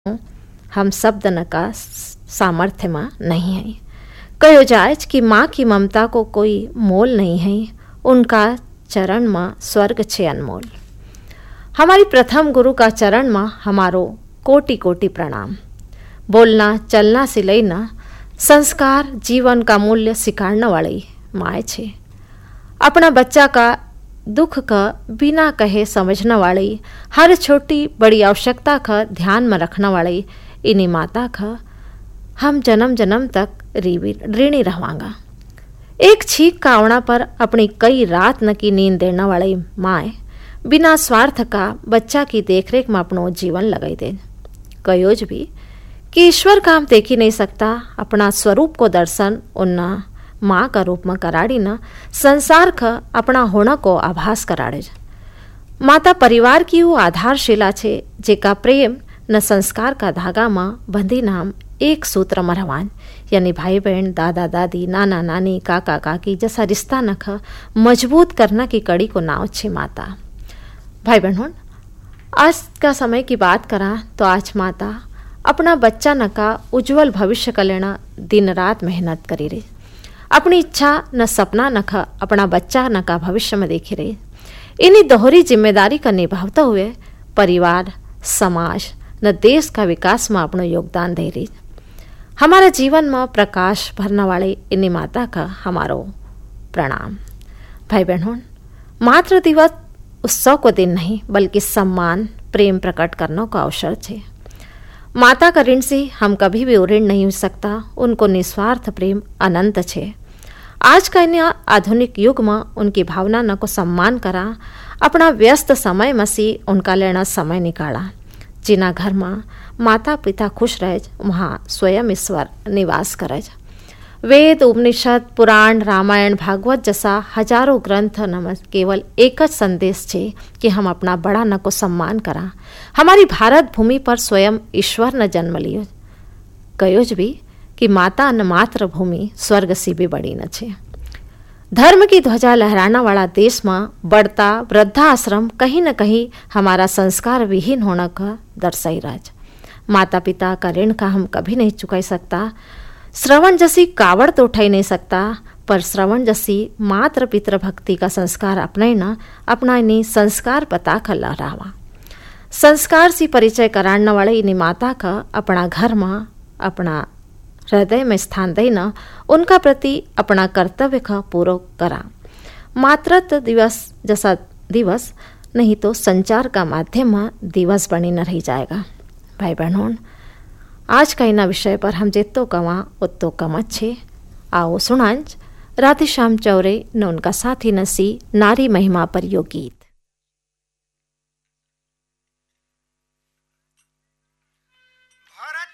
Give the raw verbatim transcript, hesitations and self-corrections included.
हम शब्द न का सामर्थ्य में नहीं है। कहो जाए कि माँ की ममता को कोई मोल नहीं है, उनका चरण में स्वर्ग छे अनमोल। हमारी प्रथम गुरु का चरण में हमारो कोटि कोटि प्रणाम। बोलना चलना से लेना संस्कार जीवन का मूल्य सिखाने वाली माए छे। अपना बच्चा का दुख का बिना कहे समझने वाली, हर छोटी बड़ी आवश्यकता का ध्यान में रखने वाली इन्हीं माता का हम जन्म जन्म तक ऋणी रहवांगा। एक छींक का आवना पर अपनी कई रात न की नींद देने वाली माए बिना स्वार्थ का बच्चा की देखरेख में अपनो जीवन लगाई दे। कयोज भी कि ईश्वर का हम देख ही नहीं सकता, अपना स्वरूप को दर्शन उन्ना माँ का रूप में कराड़ी न संसार का अपना होना को आभास कराड़े। माता परिवार की वो आधारशिला छे जेका प्रेम न संस्कार का धागा में बंधी नाम एक सूत्र में रहवान, यानी भाई बहन, दादा दादी, नाना नानी, काका काकी जैसा रिश्ता नख मजबूत करना की कड़ी को नाव छे माता। भाई बहनों, आज का समय की बात करा तो आज माता अपना बच्चा न का उज्जवल भविष्य का लेना दिन रात मेहनत करी रही। अपनी इच्छा न सपना न खा अपना बच्चा न का भविष्य में देखी रही। इन्हीं दोहरी जिम्मेदारी का निभावते हुए परिवार, समाज न देश का विकास में अपना योगदान दे रही। हमारे जीवन में प्रकाश भरने वाले इन्हीं माता का हमारो प्रणाम। भाई बहनों, मातृ दिवस उत्सव को दिन नहीं बल्कि सम्मान प्रेम प्रकट करने का अवसर है। माता का ऋण से हम कभी भी ऋण नहीं हो सकता, उनको निस्वार्थ प्रेम अनंत छे। आज का इन आधुनिक युग में उनकी भावना न को सम्मान करा, अपना व्यस्त समय में से उनका लेना समय निकाला। जिना घर में माता पिता खुश रहे वहाँ स्वयं ईश्वर निवास करे। वेद, उपनिषद, पुराण, रामायण, भागवत जैसा हजारों ग्रंथ न केवल एक संदेश छे कि हम अपना बड़ा न को सम्मान करा। हमारी भारत भूमि पर स्वयं ईश्वर ने जन्म लियो। कयोज भी कि माता न मातृभूमि स्वर्ग सी भी बड़ी न छे। धर्म की ध्वजा लहराना वाला देश में बढ़ता वृद्धाश्रम कहीं न कहीं हमारा संस्कार विहीन होने का दर्शाई राज। माता पिता का ऋण का हम कभी नहीं चुकाई सकता। श्रवण जैसी कावड़ तो उठाई नहीं सकता, पर श्रवण जैसी मात्र पितृ भक्ति का संस्कार अपनाना अपना इन्हीं संस्कार पता का लहरावा। संस्कार से परिचय कराने वाले इन्हीं माता का अपना घर में अपना हृदय में स्थान देना, उनका प्रति अपना कर्तव्य का पूरा करा। मातृत्व दिवस जैसा दिवस नहीं तो संचार का माध्यम में दिवस बनी न रही जाएगा। भाई बहनों, आज का इना विषय पर हम जितो कवा उतो कम अच्छे। आओ सुनांज राधेश्याम चौरे न उनका साथी नसी नारी महिमा पर यो गीत।